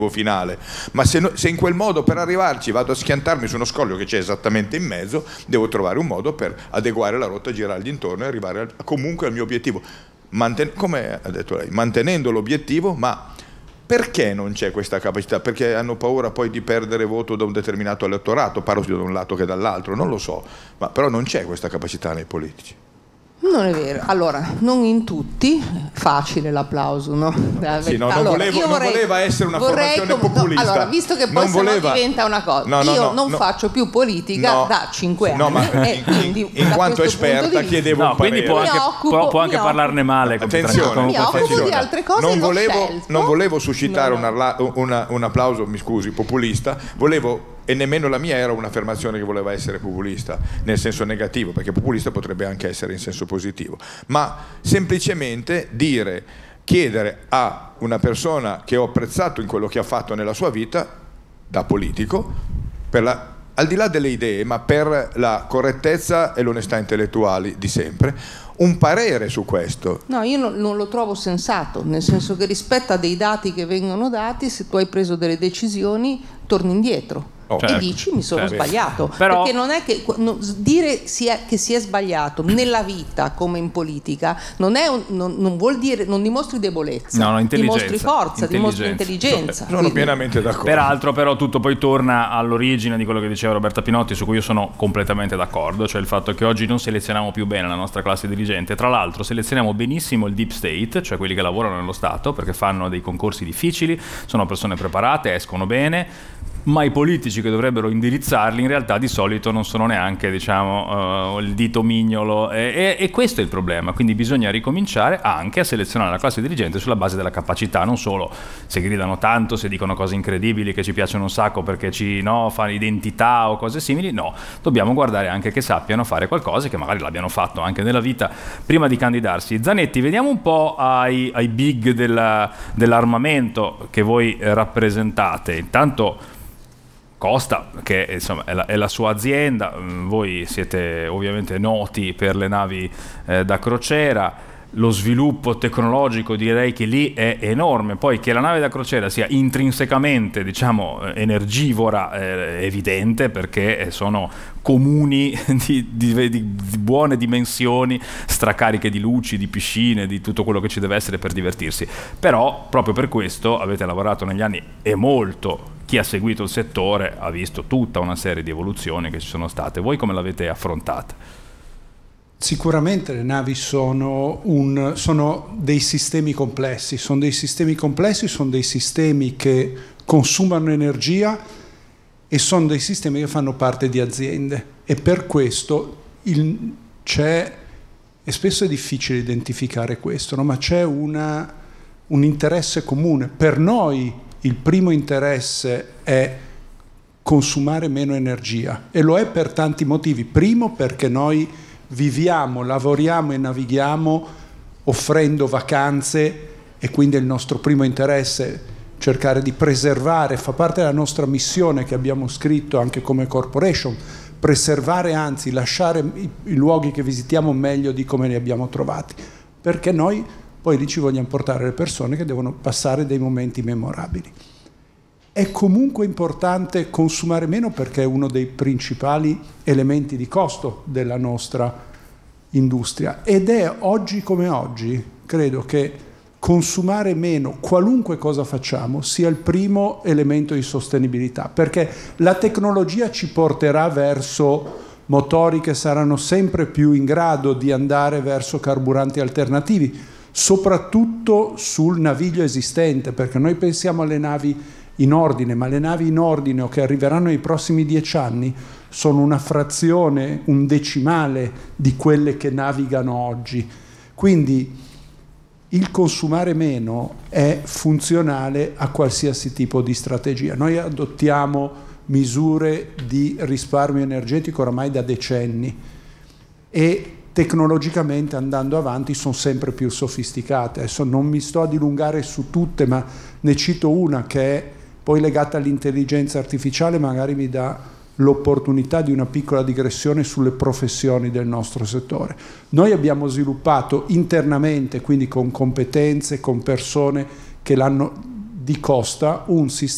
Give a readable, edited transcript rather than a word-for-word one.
finale, ma se in quel modo per arrivarci vado a schiantarmi su uno scoglio che c'è esattamente in mezzo, devo trovare un modo per adeguare la rotta, girargli intorno e arrivare comunque al mio obiettivo, come ha detto lei, mantenendo l'obiettivo. Ma perché non c'è questa capacità? Perché hanno paura poi di perdere voto da un determinato elettorato, parlo sia da un lato che dall'altro, non lo so, ma però non c'è questa capacità nei politici. Non è vero, allora non in tutti, facile l'applauso, no? Sì, no, non voleva essere una formazione populista. Allora, visto che poi se no diventa una cosa, io non faccio più politica da 5 anni. Quindi, in quanto esperta chiedevo un parere. Quindi può anche parlarne male. Attenzione, mi occupo di altre cose. Non volevo suscitare un applauso, mi scusi, populista, e nemmeno la mia era un'affermazione che voleva essere populista nel senso negativo, perché populista potrebbe anche essere in senso positivo, ma semplicemente chiedere a una persona che ho apprezzato in quello che ha fatto nella sua vita da politico, al di là delle idee, ma per la correttezza e l'onestà intellettuali di sempre, un parere su questo. No, io non lo trovo sensato, nel senso che rispetto a dei dati che vengono dati, se tu hai preso delle decisioni, torni indietro. E dici mi sono sbagliato, però, perché non è che dire che si è sbagliato nella vita come in politica non vuol dire, non dimostri debolezza, dimostri forza, dimostri intelligenza. Sono pienamente d'accordo. Peraltro però tutto poi torna all'origine di quello che diceva Roberta Pinotti, su cui io sono completamente d'accordo, cioè il fatto che oggi non selezioniamo più bene la nostra classe dirigente. Tra l'altro selezioniamo benissimo il deep state, cioè quelli che lavorano nello Stato, perché fanno dei concorsi difficili, sono persone preparate, escono bene, ma i politici che dovrebbero indirizzarli in realtà di solito non sono neanche, diciamo, il dito mignolo, e questo è il problema. Quindi bisogna ricominciare anche a selezionare la classe dirigente sulla base della capacità, non solo se gridano tanto, se dicono cose incredibili che ci piacciono un sacco perché fanno identità o cose simili. No, dobbiamo guardare anche che sappiano fare qualcosa, che magari l'abbiano fatto anche nella vita prima di candidarsi. Zanetti, vediamo un po' ai big dell'armamento che voi rappresentate. Intanto Costa, che insomma è la sua azienda, voi siete ovviamente noti per le navi da crociera, lo sviluppo tecnologico direi che lì è enorme, poi che la nave da crociera sia intrinsecamente, diciamo, energivora è evidente, perché sono comuni di buone dimensioni, stracariche di luci, di piscine, di tutto quello che ci deve essere per divertirsi, però proprio per questo avete lavorato negli anni e molto. Chi ha seguito il settore ha visto tutta una serie di evoluzioni che ci sono state. Voi come l'avete affrontata? Sicuramente le navi sono dei sistemi complessi, sono dei sistemi che consumano energia e sono dei sistemi che fanno parte di aziende, e per questo e spesso è difficile identificare questo, no? Ma c'è un interesse comune. Per noi il primo interesse è consumare meno energia, e lo è per tanti motivi. Primo, perché noi viviamo, lavoriamo e navighiamo offrendo vacanze, e quindi è il nostro primo interesse cercare di preservare, fa parte della nostra missione che abbiamo scritto anche come corporation, preservare, anzi lasciare i luoghi che visitiamo meglio di come li abbiamo trovati, perché noi poi lì ci vogliamo portare le persone che devono passare dei momenti memorabili. È comunque importante consumare meno, perché è uno dei principali elementi di costo della nostra industria, ed è oggi come oggi, credo che consumare meno, qualunque cosa facciamo, sia il primo elemento di sostenibilità, perché la tecnologia ci porterà verso motori che saranno sempre più in grado di andare verso carburanti alternativi, soprattutto sul naviglio esistente, perché noi pensiamo alle navi in ordine, ma le navi in ordine o che arriveranno nei prossimi 10 anni sono una frazione, un decimale di quelle che navigano oggi. Quindi il consumare meno è funzionale a qualsiasi tipo di strategia. Noi adottiamo misure di risparmio energetico oramai da decenni, e tecnologicamente andando avanti sono sempre più sofisticate. Adesso non mi sto a dilungare su tutte, ma ne cito una che è poi legata all'intelligenza artificiale, magari mi dà l'opportunità di una piccola digressione sulle professioni del nostro settore. Noi abbiamo sviluppato internamente, quindi con competenze, con persone che l'hanno di Costa, un sistema